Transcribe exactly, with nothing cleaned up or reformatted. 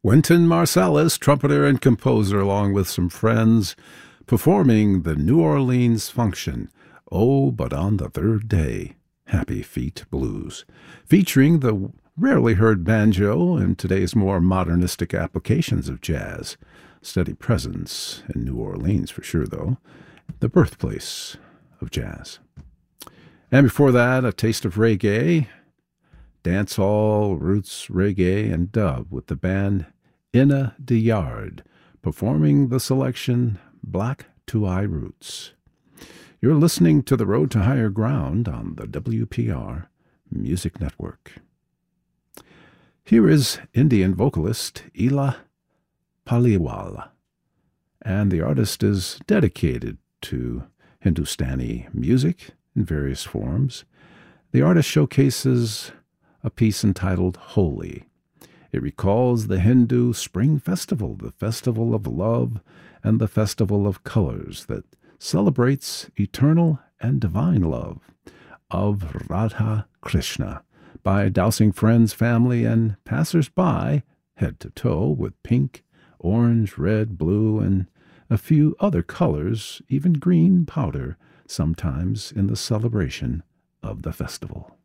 Wynton Marsalis, trumpeter and composer, along with some friends, performing the New Orleans function, Oh, But on the Third Day, Happy Feet Blues, featuring the rarely heard banjo and today's more modernistic applications of jazz. Steady presence in New Orleans for sure, though, the birthplace of jazz. And before that, a taste of reggae, dancehall, roots, reggae, and dub with the band Inna de Yard, performing the selection Black Two-Eye Roots. You're listening to The Road to Higher Ground on the W P R Music Network. Here is Indian vocalist Ela Paliwal, and the artist is dedicated to Hindustani music in various forms. The artist showcases a piece entitled Holi. It recalls the Hindu Spring Festival, the festival of love and the festival of colors that celebrates eternal and divine love of Radha Krishna by dousing friends, family, and passers-by head to toe with pink, orange, red, blue, and a few other colors, even green powder, sometimes in the celebration of the festival.